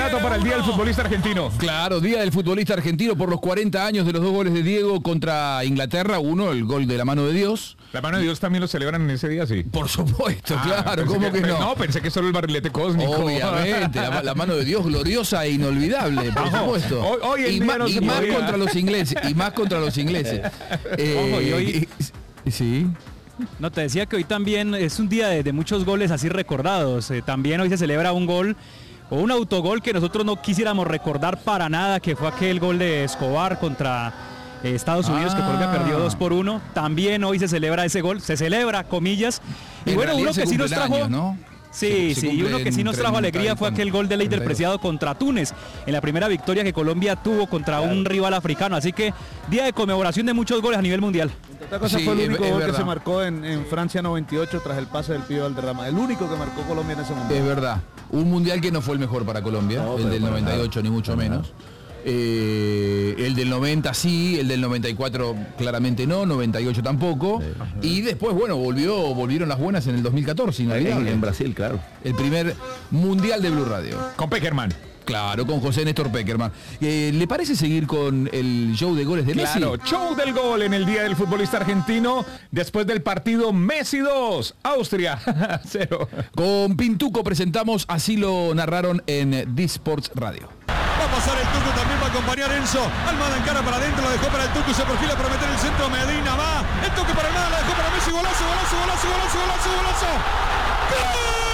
dato para el Día del Futbolista Argentino. Claro, Día del Futbolista Argentino por los 40 años de los 2 goles de Diego contra Inglaterra. Uno, el gol de la mano de Dios. La mano de Dios también lo celebran en ese día, sí. Por supuesto, claro, pensé ¿cómo que no? No, pensé que solo el barrilete cósmico. Obviamente, la mano de Dios gloriosa e inolvidable, por supuesto. Hoy y más contra los ingleses, y más contra los ingleses. Y hoy... Sí. No, te decía que hoy también es un día de muchos goles así recordados. También hoy se celebra un gol o un autogol que nosotros no quisiéramos recordar para nada, que fue aquel gol de Escobar contra Estados Unidos, que Colombia perdió 2-1. También hoy se celebra ese gol, se celebra, comillas. Y bueno, uno que sí nos trajo... ¿no? Sí, y uno que sí nos trajo alegría fue aquel gol de Leider Preciado contra Túnez, en la primera victoria que Colombia tuvo contra un rival africano. Así que día de conmemoración de muchos goles a nivel mundial. Esta cosa fue el único gol que se marcó en Francia 98 tras el pase del Pío Valderrama. El único que marcó Colombia en ese mundial. Es verdad. Un mundial que no fue el mejor para Colombia, el del 98 ni mucho menos. El del 90 sí, el del 94 claramente no, 98 tampoco. Y después, bueno, volvieron las buenas en el 2014, inolvidable. En Brasil, claro. El primer mundial de Blue Radio. Con Peckerman. Claro, con José Néstor Peckerman. ¿Le parece seguir con el show de goles de Messi? Claro, show del gol en el Día del Futbolista Argentino. Después del partido Messi 2, Austria 0. Con Pintuco presentamos, así lo narraron en D-Sports Radio. Va a pasar el Tucu, también va a acompañar Enzo. Almada encara para adentro, lo dejó para el Tucu, se perfila para meter el centro. Medina va, el toque para Almada, la dejó para Messi. Golazo, golazo, golazo, golazo, golazo, golazo. ¡Gol!